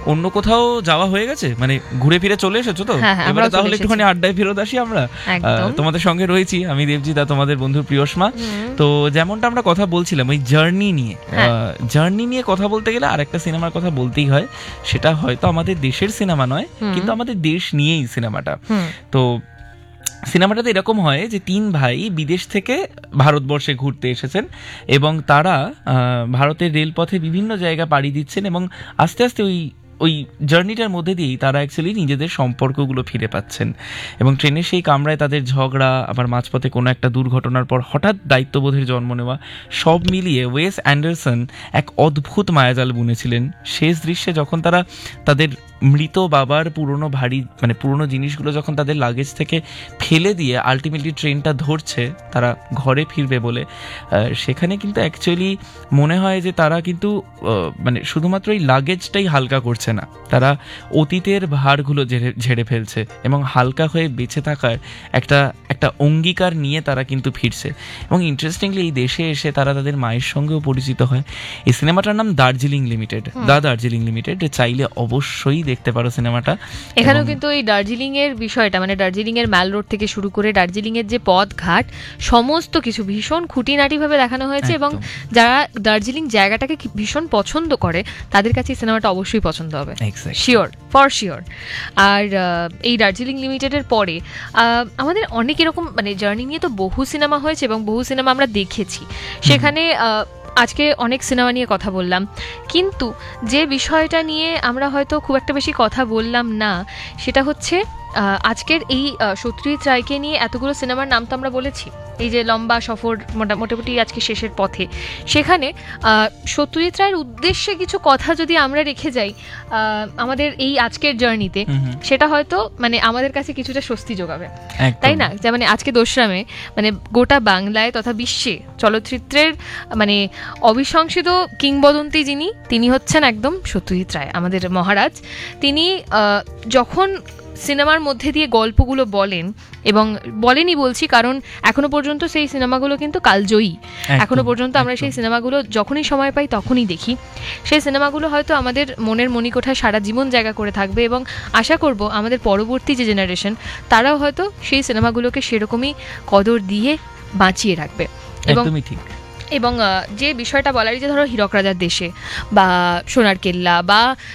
অন্য কোথাও যাওয়া হয়ে গেছে, মানে ঘুরে ফিরে চলে এসেছো তো? এবারে তাহলে একটুখানি আড্ডায় ফেরত আসি আমরা। তোমাদের সঙ্গে রয়েছি আমি দেবজিৎ, তোমাদের বন্ধু প্রিয়সমা। তো যেমনটা আমরা কথা বলছিলাম ওই জার্নি নিয়ে কথা বলতে গেলে আরেকটা সিনেমার কথা বলতেই হয়, সেটা হয়তো আমাদের দেশের সিনেমা নয়, কিন্তু আমাদের দেশ নিয়েই সিনেমাটা। তো সিনেমাটাতে এরকম হয় যে 3 ভাই বিদেশ থেকে ভারতবর্ষে ঘুরতে এসেছেন এবং তারা ভারতের রেলপথে বিভিন্ন জায়গা পাড়ি দিচ্ছেন এবং আস্তে আস্তে ওই জার্নিটার মধ্যে দিয়েই তারা অ্যাকচুয়ালি নিজেদের সম্পর্কগুলো ফিরে পাচ্ছেন এবং ট্রেনের সেই কামরায় তাদের ঝগড়া, আবার মাঝপথে কোনো একটা দুর্ঘটনার পর হঠাৎ দায়িত্ববোধের জন্ম নেওয়া, সব মিলিয়ে ওয়েস অ্যান্ডারসন এক অদ্ভুত মায়াজাল বুনেছিলেন। শেষ দৃশ্যে যখন তারা তাদের মৃত বাবার পুরনো জিনিসগুলো যখন তাদের লাগেজ থেকে ফেলে দিয়ে আলটিমেটলি ট্রেনটা ধরছে তারা ঘরে ফিরবে বলে, সেখানে কিন্তু অ্যাকচুয়ালি মনে হয় যে তারা কিন্তু শুধুমাত্র এই লাগেজটাই হালকা করছে না, তারা অতীতের ভারগুলো ঝেড়ে ফেলছে এবং হালকা হয়ে বেঁচে থাকার একটা অঙ্গীকার নিয়ে তারা কিন্তু ফিরছে। এবং ইন্টারেস্টিংলি এই দেশে এসে তারা তাদের মায়ের সঙ্গেও পরিচিত হয়। এই সিনেমাটার নাম দার্জিলিং লিমিটেড, চাইলে অবশ্যই দেখতে পারো সিনেমাটা। এখানেও কিন্তু এই দার্জিলিং এর বিষয়টা, মানে দার্জিলিং এর ম্যাল রোড থেকে শুরু করে দার্জিলিং এর যে পথ ঘাট সমস্ত কিছু ভীষণ খুঁটিনাটি ভাবে দেখানো হয়েছে এবং যারা দার্জিলিং জায়গাটাকে ভীষণ পছন্দ করে তাদের কাছে এই সিনেমাটা অবশ্যই পছন্দ হবে, ফর শিওর। আর এই দার্জিলিং লিমিটেডের পরে আমাদের অনেক এরকম জার্নি নিয়ে তো বহু সিনেমা হয়েছে এবং বহু সিনেমা আমরা দেখেছি। সেখানে আজকে অনেক সিনেমা নিয়ে কথা বললাম, কিন্তু যে বিষয়টা নিয়ে আমরা হয়তো খুব একটা বেশি কথা বললাম না সেটা হচ্ছে আজকের এই সত্যজিৎ রায়কে নিয়ে এতগুলো সিনেমার নাম তো আমরা বলেছি, এই যে লম্বা সফর মোটামুটি আজকে শেষের পথে, সেখানে সত্যজিৎ রায়ের উদ্দেশ্যে কিছু কথা যদি আমরা রেখে যাই আমাদের এই আজকের জার্নিতে, সেটা হয়তো আমাদের কাছে কিছুটা স্বস্তি যোগাবে, তাই না? যেমন আজকে দোসরামে গোটা বাংলায় তথা বিশ্বে চলচ্চিত্রের অবিসংসিত কিংবদন্তি তিনি হচ্ছেন একদম সত্যজিৎ রায়, আমাদের মহারাজ। তিনি যখন সিনেমার মধ্যে দিয়ে গল্পগুলো বলেন, এবং বলেনই বলছি কারণ এখনো পর্যন্ত সেই সিনেমাগুলো কিন্তু কালজয়ী, এখনো পর্যন্ত আমরা সেই সিনেমাগুলো যখনই সময় পাই তখনই দেখি। সেই সিনেমাগুলো হয়তো আমাদের মনের মণিকোঠায় সারা জীবন জায়গা করে থাকবে এবং আশা করব আমাদের পরবর্তী যে জেনারেশন তারাও হয়তো সেই সিনেমাগুলোকে সেরকমই কদর দিয়ে বাঁচিয়ে রাখবে। এবং যে বিষয়টা বলারই যে ধরো হীরক রাজার দেশে বা সোনার কেল্লা বা